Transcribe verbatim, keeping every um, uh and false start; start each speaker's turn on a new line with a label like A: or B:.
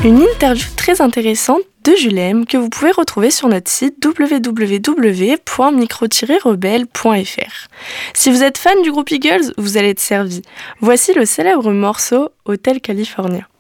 A: Une interview très intéressante de Julem que vous pouvez retrouver sur notre site w w w point micro tiret rebelle point f r. Si vous êtes fan du groupe Eagles, vous allez être servi. Voici le célèbre morceau Hotel California.